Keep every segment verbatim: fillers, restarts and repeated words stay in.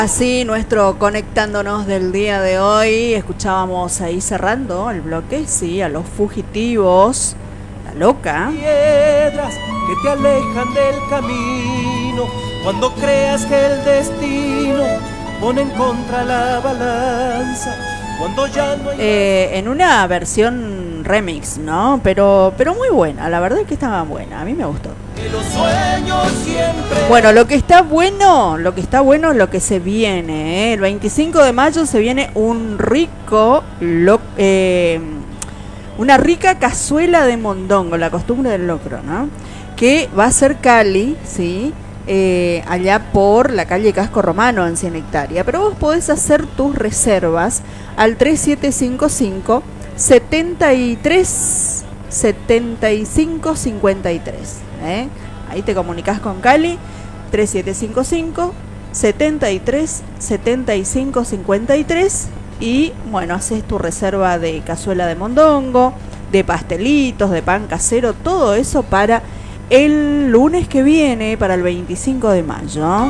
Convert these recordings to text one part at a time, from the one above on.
Así nuestro conectándonos del día de hoy, escuchábamos ahí cerrando el bloque, sí, a Los Fugitivos, La Loca. Piedras que te alejan del camino, cuando creas que el destino pone en contra la balanza, cuando ya no hay... Eh, en una versión remix, ¿no? Pero, pero muy buena, la verdad es que estaba buena, a mí me gustó. Que los sueños siempre... Bueno, lo que está bueno, lo que está bueno es lo que se viene, ¿eh? El veinticinco de mayo se viene un rico, lo, eh, una rica cazuela de mondongo, la costumbre del locro, ¿no? Que va a ser Cali, ¿sí? Eh, allá por la calle Casco Romano en cien hectáreas. Pero vos podés hacer tus reservas al tres siete cinco cinco, setenta y tres, setenta y cinco, cincuenta y tres. ¿Eh? Ahí te comunicas con Cali, tres siete cinco cinco, setenta y tres, setenta y cinco, cincuenta y tres, y bueno, haces tu reserva de cazuela de mondongo, de pastelitos, de pan casero, todo eso para el lunes que viene, para el veinticinco de mayo.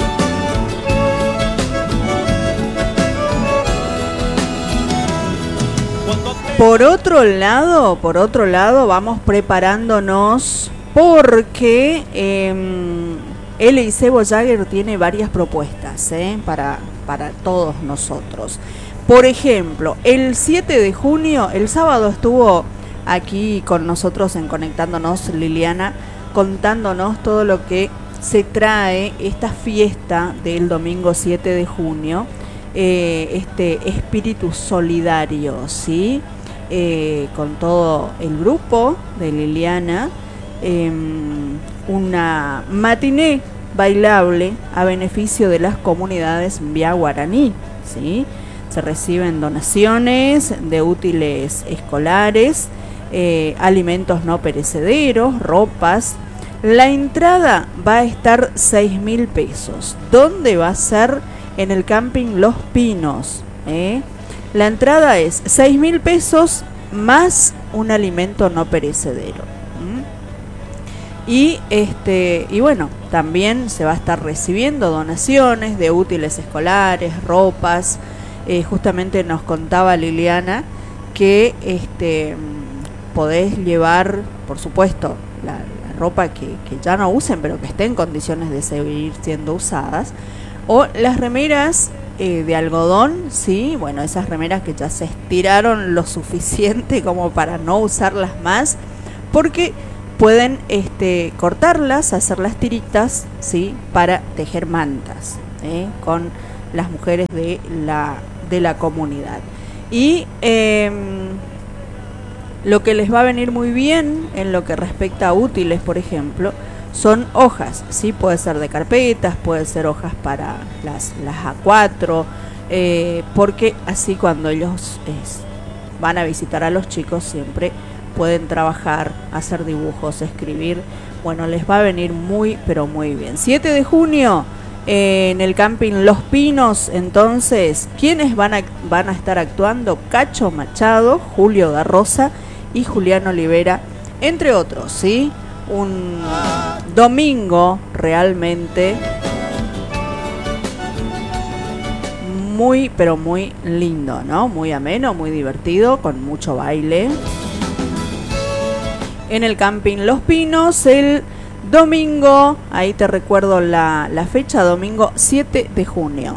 Por otro lado, por otro lado, vamos preparándonos porque eh, L I C Voyager tiene varias propuestas ¿eh? para, para todos nosotros. Por ejemplo, el siete de junio, el sábado estuvo aquí con nosotros en Conectándonos Liliana, contándonos todo lo que se trae esta fiesta del domingo siete de junio, eh, este espíritu solidario, ¿sí? Eh, con todo el grupo de Liliana. Eh, una matiné bailable a beneficio de las comunidades Vía Guaraní, ¿sí? Se reciben donaciones de útiles escolares, eh, alimentos no perecederos, ropas. La entrada va a estar seis mil pesos. ¿Dónde va a ser? En el camping Los Pinos, ¿eh? La entrada es seis mil pesos más un alimento no perecedero. Y este y bueno, también se va a estar recibiendo donaciones de útiles escolares, ropas. Eh, justamente nos contaba Liliana que este podés llevar, por supuesto, la, la ropa que, que ya no usen, pero que esté en condiciones de seguir siendo usadas, o las remeras eh, de algodón, sí, bueno, esas remeras que ya se estiraron lo suficiente como para no usarlas más, porque pueden este, cortarlas, hacer las tiritas, ¿sí? Para tejer mantas, ¿eh? Con las mujeres de la, de la comunidad. Y eh, lo que les va a venir muy bien en lo que respecta a útiles, por ejemplo, son hojas, ¿sí? Puede ser de carpetas, puede ser hojas para las, las A cuatro, eh, porque así cuando ellos es, van a visitar a los chicos siempre pueden trabajar, hacer dibujos, escribir. Bueno, les va a venir muy, pero muy bien. siete de junio, eh, en el camping Los Pinos, entonces, ¿quiénes van a, van a estar actuando? Cacho Machado, Julio da Rosa y Julián Olivera, entre otros, ¿sí? Un domingo realmente muy, pero muy lindo, ¿no? Muy ameno, muy divertido, con mucho baile. En el camping Los Pinos, el domingo, ahí te recuerdo la, la fecha, domingo siete de junio.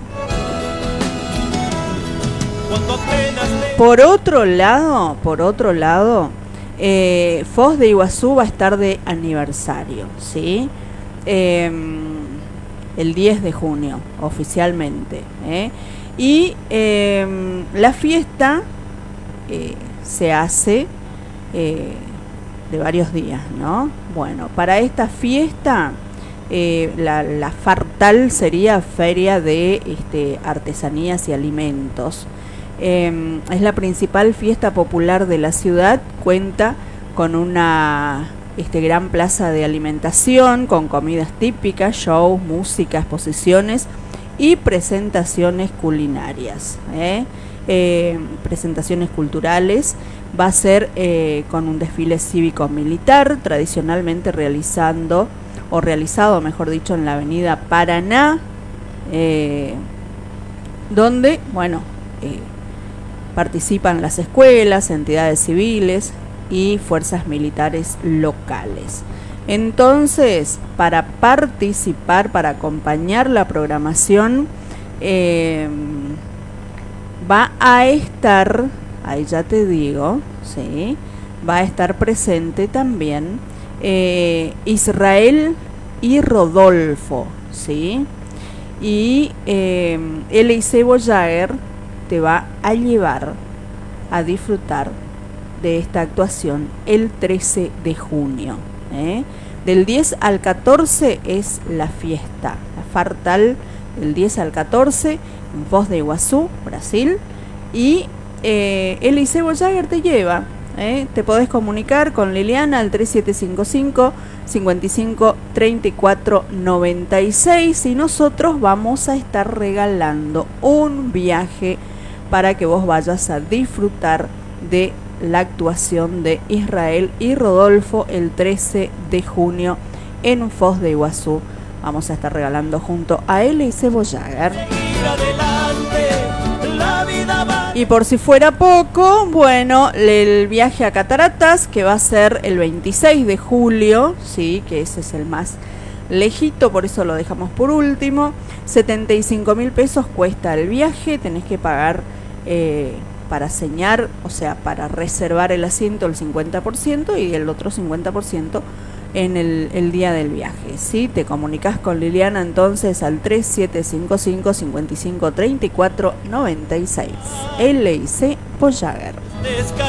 Por otro lado, por otro lado, eh, Foz de Iguazú va a estar de aniversario, ¿sí? Eh, el diez de junio, oficialmente, ¿eh? Y eh, la fiesta eh, se hace... Eh, de varios días, ¿no? Bueno, para esta fiesta eh, la, la Fartal sería Feria de este, Artesanías y Alimentos. Eh, es la principal fiesta popular de la ciudad, cuenta con una este, gran plaza de alimentación, con comidas típicas, shows, música, exposiciones y presentaciones culinarias, ¿eh? Eh, presentaciones culturales. Va a ser eh, con un desfile cívico-militar, tradicionalmente realizando, o realizado, mejor dicho, en la avenida Paraná, eh, donde, bueno, eh, participan las escuelas, entidades civiles y fuerzas militares locales. Entonces, para participar, para acompañar la programación, eh, va a estar, ahí ya te digo, ¿sí? Va a estar presente también eh, Israel y Rodolfo, ¿sí? Y eh, Eliseo Jagger te va a llevar a disfrutar de esta actuación el trece de junio. ¿eh? Del diez al catorce es la fiesta, la Fartal, del diez al catorce en Foz de Iguazú, Brasil. Y eh, Eliseo Jagger te lleva. ¿eh? Te podés comunicar con Liliana al tres siete cinco cinco, cinco cinco, tres cuatro nueve seis y nosotros vamos a estar regalando un viaje para que vos vayas a disfrutar de la actuación de Israel y Rodolfo el trece de junio en Foz de Iguazú. Vamos a estar regalando junto a Eliseo Jagger. Y por si fuera poco, bueno, el viaje a Cataratas, que va a ser el veintiséis de julio, sí, que ese es el más lejito, por eso lo dejamos por último. setenta y cinco mil pesos cuesta el viaje, tenés que pagar eh, para señar, o sea, para reservar el asiento el cincuenta por ciento y el otro cincuenta por ciento en el, el día del viaje, ¿sí? Te comunicas con Liliana entonces al tres siete cinco cinco, cinco cinco, tres cuatro nueve seis. Eliseo Jagger.